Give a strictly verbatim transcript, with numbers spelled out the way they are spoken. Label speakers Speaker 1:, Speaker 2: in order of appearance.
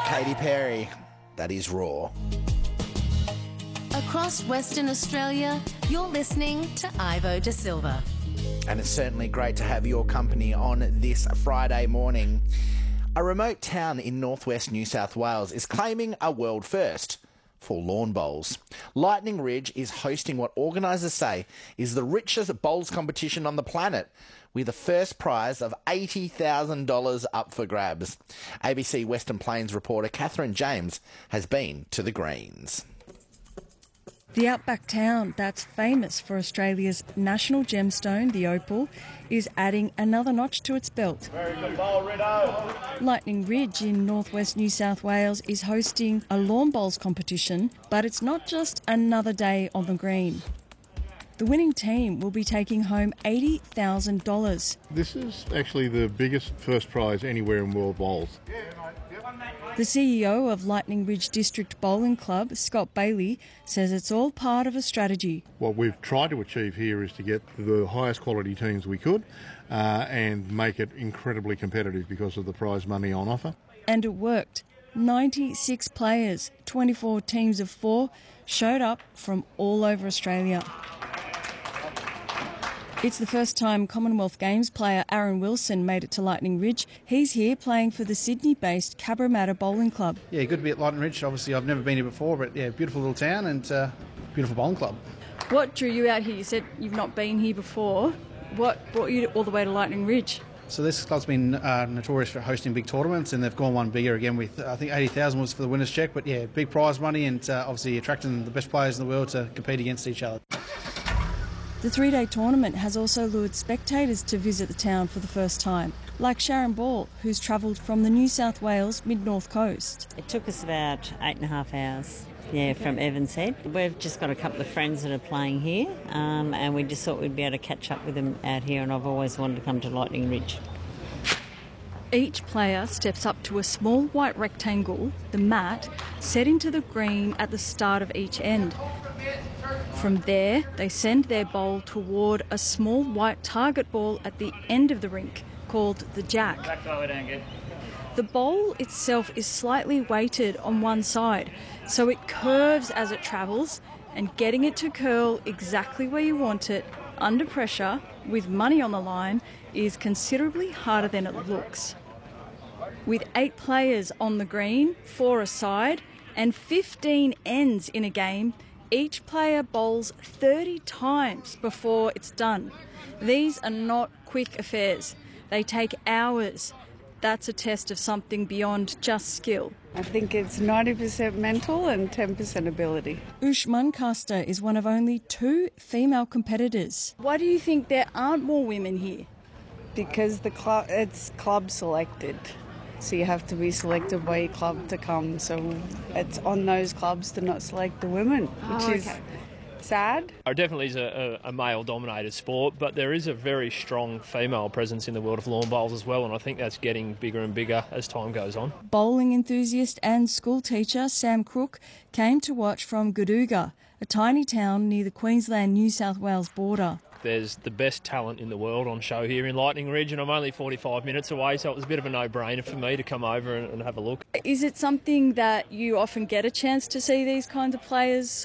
Speaker 1: Katy Perry, that is Raw.
Speaker 2: Across Western Australia, you're listening to Ivo De Silva.
Speaker 1: And it's certainly great to have your company on this Friday morning. A remote town in northwest New South Wales is claiming a world first for lawn bowls. Lightning Ridge is hosting what organisers say is the richest bowls competition on the planet, with a first prize of eighty thousand dollars up for grabs. A B C Western Plains reporter Catherine James has been to the greens.
Speaker 3: The outback town that's famous for Australia's national gemstone, the opal, is adding another notch to its belt.
Speaker 4: Very good bowl, Rideau.
Speaker 3: Lightning Ridge in northwest New South Wales is hosting a lawn bowls competition, but it's not just another day on the green. The winning team will be taking home eighty thousand dollars.
Speaker 5: This is actually the biggest first prize anywhere in World Bowls.
Speaker 3: The C E O of Lightning Ridge District Bowling Club, Scott Bailey, says it's all part of a strategy.
Speaker 5: What we've tried to achieve here is to get the highest quality teams we could uh, and make it incredibly competitive because of the prize money on offer.
Speaker 3: And it worked. ninety-six players, twenty-four teams of four, showed up from all over Australia. It's the first time Commonwealth Games player Aaron Wilson made it to Lightning Ridge. He's here playing for the Sydney-based Cabramatta Bowling Club.
Speaker 6: Yeah, good to be at Lightning Ridge. Obviously, I've never been here before, but yeah, beautiful little town and uh, beautiful bowling club.
Speaker 3: What drew you out here? You said you've not been here before. What brought you all the way to Lightning Ridge?
Speaker 6: So this club's been uh, notorious for hosting big tournaments, and they've gone one bigger again with, I think eighty thousand was for the winner's check, but yeah, big prize money and uh, obviously attracting the best players in the world to compete against each other.
Speaker 3: The three-day tournament has also lured spectators to visit the town for the first time, like Sharon Ball, who's travelled from the New South Wales mid-north coast.
Speaker 7: It took us about eight and a half hours, yeah, from Evans Head. We've just got a couple of friends that are playing here, um, and we just thought we'd be able to catch up with them out here, and I've always wanted to come to Lightning Ridge.
Speaker 3: Each player steps up to a small white rectangle, the mat, set into the green at the start of each end. From there, they send their bowl toward a small white target ball at the end of the rink, called the jack. The bowl itself is slightly weighted on one side, so it curves as it travels, and getting it to curl exactly where you want it, under pressure, with money on the line, is considerably harder than it looks. With eight players on the green, four aside, and fifteen ends in a game, each player bowls thirty times before it's done. These are not quick affairs. They take hours. That's a test of something beyond just skill.
Speaker 8: I think it's ninety percent mental and ten percent ability.
Speaker 3: Ush Muncaster is one of only two female competitors. Why do you think there aren't more women here?
Speaker 8: Because the club, it's club selected. So you have to be selected by your club to come. So it's on those clubs to not select the women, which
Speaker 3: oh, okay.
Speaker 8: is sad.
Speaker 9: It definitely is a, a male-dominated sport, but there is a very strong female presence in the world of lawn bowls as well, and I think that's getting bigger and bigger as time goes on.
Speaker 3: Bowling enthusiast and school teacher Sam Crook came to watch from Goodooga, a tiny town near the Queensland-New South Wales border.
Speaker 9: There's the best talent in the world on show here in Lightning Ridge, and I'm only forty-five minutes away, so it was a bit of a no-brainer for me to come over and, and have a look.
Speaker 3: Is it something that you often get a chance to see these kinds of players